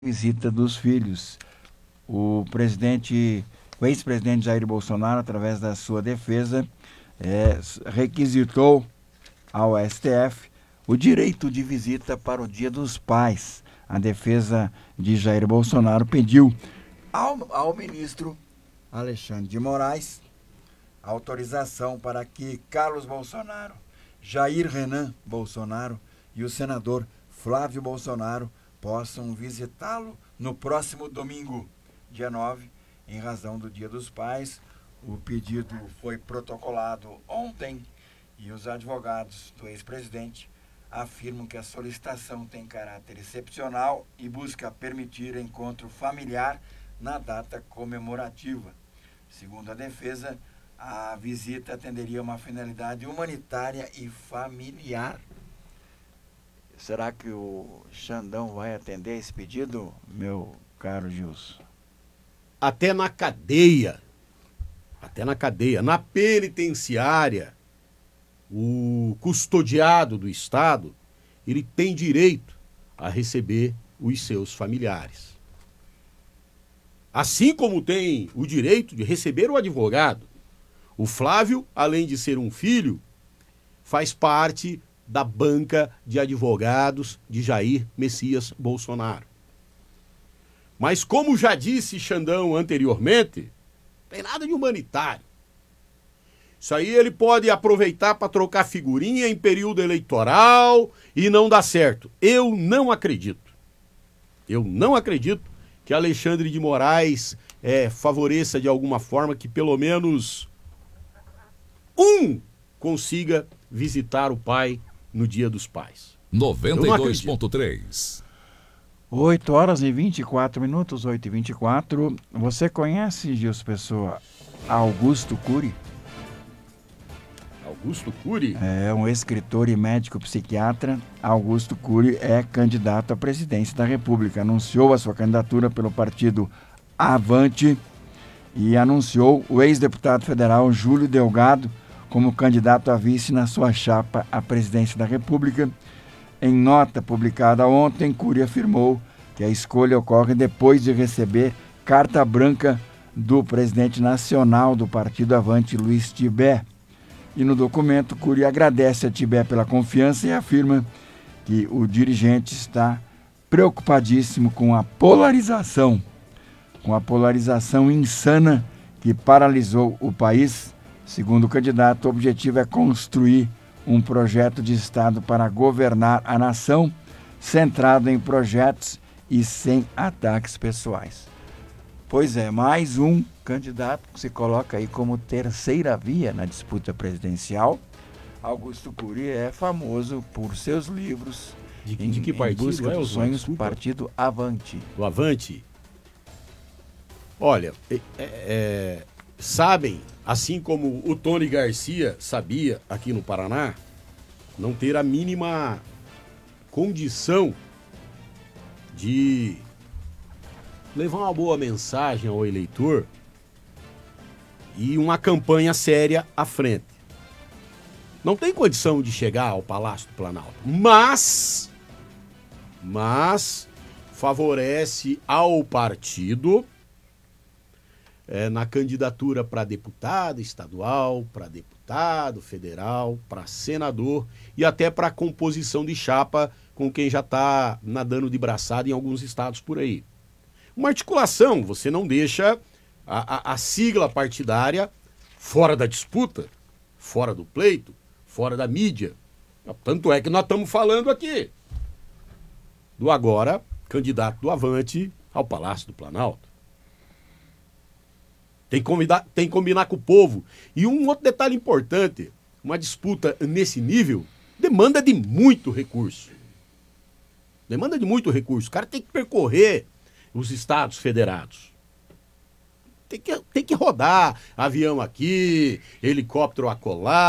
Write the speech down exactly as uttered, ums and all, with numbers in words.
visita dos filhos. O presidente, o ex-presidente Jair Bolsonaro, através da sua defesa, é, requisitou ao S T F o direito de visita para o Dia dos Pais. A defesa de Jair Bolsonaro pediu ao, ao ministro Alexandre de Moraes autorização para que Carlos Bolsonaro, Jair Renan Bolsonaro e o senador Flávio Bolsonaro possam visitá-lo no próximo domingo, dia nove, em razão do Dia dos Pais. O pedido foi protocolado ontem e os advogados do ex-presidente afirmam que a solicitação tem caráter excepcional e busca permitir encontro familiar na data comemorativa. Segundo a defesa, a visita atenderia uma finalidade humanitária e familiar. Será que o Xandão vai atender esse pedido, meu caro Gilson? Até na cadeia, até na cadeia, na penitenciária, o custodiado do Estado, ele tem direito a receber os seus familiares. Assim como tem o direito de receber o advogado. O Flávio, além de ser um filho, faz parte da banca de advogados de Jair Messias Bolsonaro. Mas como já disse Xandão anteriormente, não tem nada de humanitário. Isso aí ele pode aproveitar para trocar figurinha em período eleitoral e não dá certo. Eu não acredito. Eu não acredito que Alexandre de Moraes é, favoreça de alguma forma que pelo menos um consiga visitar o pai no Dia dos Pais. noventa e dois ponto três. oito horas e vinte e quatro minutos, oito e vinte e quatro. Você conhece, Gilson Pessoa, Augusto Cury? Augusto Cury? É um escritor e médico psiquiatra. Augusto Cury é candidato à presidência da República. Anunciou a sua candidatura pelo partido Avante e anunciou o ex-deputado federal Júlio Delgado como candidato a vice na sua chapa à presidência da República. Em nota publicada ontem, Cury afirmou que a escolha ocorre depois de receber carta branca do presidente nacional do partido Avante, Luiz Tibé. E no documento, Cury agradece a Tibé pela confiança e afirma que o dirigente está preocupadíssimo com a polarização, com a polarização insana que paralisou o país. Segundo o candidato, o objetivo é construir um projeto de Estado para governar a nação, centrado em projetos e sem ataques pessoais. Pois é, mais um candidato que se coloca aí como terceira via na disputa presidencial. Augusto Cury é famoso por seus livros. De, em, de que partido em busca é, dos sonhos, desculpa? partido Avante. Do Avante? Olha, é, é, sabem, assim como o Tony Garcia sabia aqui no Paraná, não ter a mínima condição de levar uma boa mensagem ao eleitor e uma campanha séria à frente. Não tem condição de chegar ao Palácio do Planalto, mas, mas favorece ao partido é, na candidatura para deputado estadual, para deputado federal, para senador e até para composição de chapa com quem já está nadando de braçada em alguns estados por aí. Uma articulação, você não deixa a, a, a sigla partidária fora da disputa, fora do pleito, fora da mídia. Tanto é que nós estamos falando aqui do agora candidato do Avante ao Palácio do Planalto. Tem que combinar, tem que combinar com o povo. E um outro detalhe importante, uma disputa nesse nível demanda de muito recurso. Demanda de muito recurso. O cara tem que percorrer os estados federados. Tem que, tem que rodar avião aqui, helicóptero acolá.